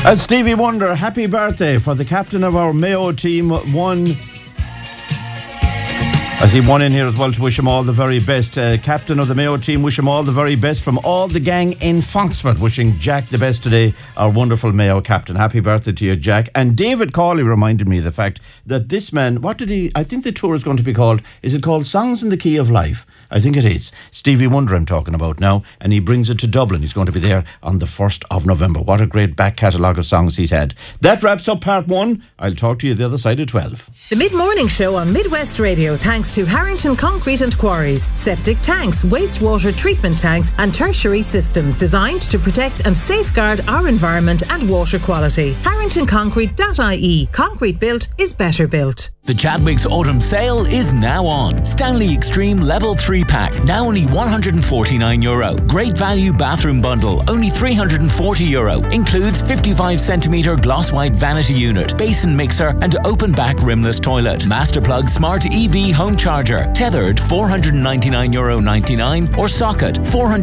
Stevie Wonder, happy birthday for the captain of our Mayo team. I see one in here as well to wish him all the very best. Captain of the Mayo team, wish him all the very best from all the gang in Foxford. Wishing Jack the best today, our wonderful Mayo captain. Happy birthday to you, Jack. And David Cawley reminded me of the fact that this man, I think the tour is going to be called, is it called Songs in the Key of Life? I think it is. Stevie Wonder I'm talking about now, and he brings it to Dublin. He's going to be there on the 1st of November. What a great back catalogue of songs he's had. That wraps up part 1. I'll talk to you the other side of 12. The Mid-Morning Show on Midwest Radio, thanks to Harrington Concrete and Quarries. Septic tanks, wastewater treatment tanks and tertiary systems designed to protect and safeguard our environment and water quality. HarringtonConcrete.ie. Concrete built is better built. The Chadwicks Autumn Sale is now on. Stanley Extreme Level 3 Pack, now only €149. Great value bathroom bundle, only €340. Includes 55cm gloss white vanity unit, basin mixer and open back rimless toilet. Masterplug Smart EV home charger, tethered €499.99 or socket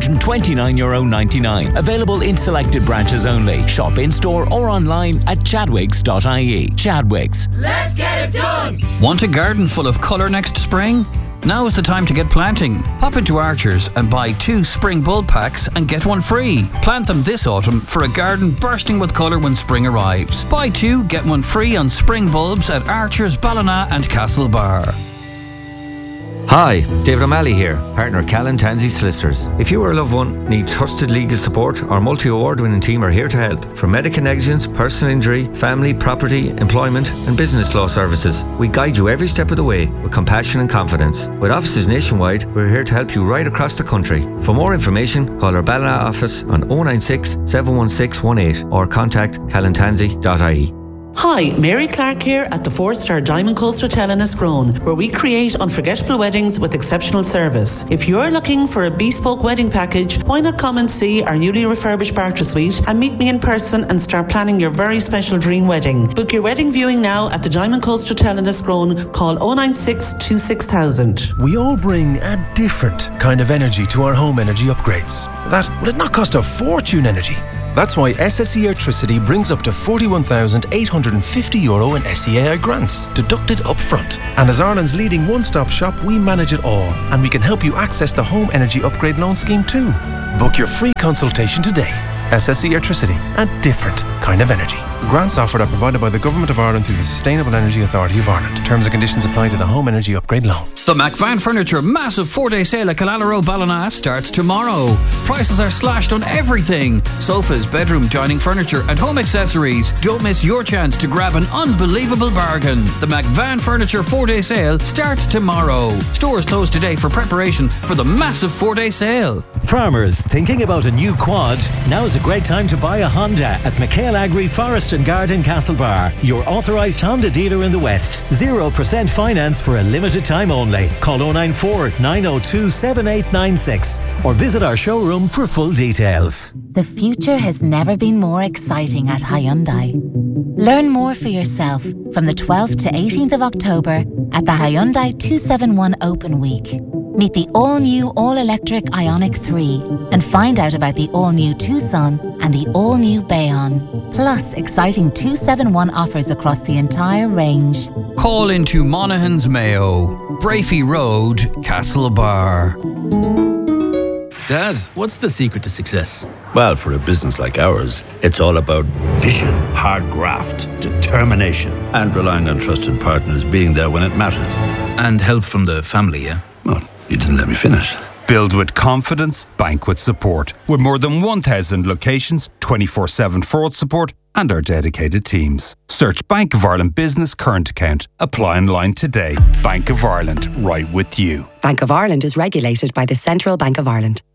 €429.99. Available in selected branches only. Shop in-store or online at chadwicks.ie. Chadwicks. Let's get it done! Want a garden full of colour next spring? Now is the time to get planting. Pop into Archer's and buy 2 spring bulb packs and get one free. Plant them this autumn for a garden bursting with colour when spring arrives. Buy 2, get one free on spring bulbs at Archer's, Ballina and Castlebar. Hi, David O'Malley here, partner Callan Tansey Solicitors. If you or a loved one need trusted legal support, our multi-award-winning team are here to help. From medical negligence, personal injury, family, property, employment and business law services, we guide you every step of the way with compassion and confidence. With offices nationwide, we're here to help you right across the country. For more information, call our Ballina office on 096 716 18 or contact callantansey.ie. Hi, Mary Clark here at the 4-star Diamond Coast Hotel in Escrone, where we create unforgettable weddings with exceptional service. If you're looking for a bespoke wedding package, why not come and see our newly refurbished Barter Suite and meet me in person and start planning your very special dream wedding. Book your wedding viewing now at the Diamond Coast Hotel in Escrone. Call 096 26000. We all bring a different kind of energy to our home energy upgrades. Will it not cost a fortune energy? That's why SSE Airtricity brings up to €41,850 in SEAI grants, deducted up front. And as Ireland's leading one-stop shop, we manage it all. And we can help you access the Home Energy Upgrade Loan Scheme too. Book your free consultation today. SSE Airtricity, a different kind of energy. Grants offered are provided by the Government of Ireland through the Sustainable Energy Authority of Ireland. Terms and conditions apply to the Home Energy Upgrade Loan. The McVan Furniture massive 4-day sale at Killala Ballina starts tomorrow. Prices are slashed on everything. Sofas, bedroom, dining furniture and home accessories. Don't miss your chance to grab an unbelievable bargain. The McVan Furniture 4-day sale starts tomorrow. Stores closed today for preparation for the massive 4-day sale. Farmers thinking about a new quad? Now is a great time to buy a Honda at McHale Agri Forest and Garden Castlebar, your authorised Honda dealer in the West. 0% finance for a limited time only. Call 094 902 7896 or visit our showroom for full details. The future has never been more exciting at Hyundai. Learn more for yourself from the 12th to 18th of October at the Hyundai 271 Open Week. Meet the all-new all-electric Ioniq 3 and find out about the all-new Tucson and the all-new Bayon. Plus exciting 271 offers across the entire range. Call into Monaghan's Mayo, Brafey Road, Castlebar. Dad, what's the secret to success? Well, for a business like ours, it's all about vision, hard graft, determination, and relying on trusted partners being there when it matters. And help from the family, yeah? Well, you didn't let me finish. Build with confidence, bank with support. With more than 1,000 locations, 24/7 fraud support and our dedicated teams. Search Bank of Ireland Business Current Account. Apply online today. Bank of Ireland, right with you. Bank of Ireland is regulated by the Central Bank of Ireland.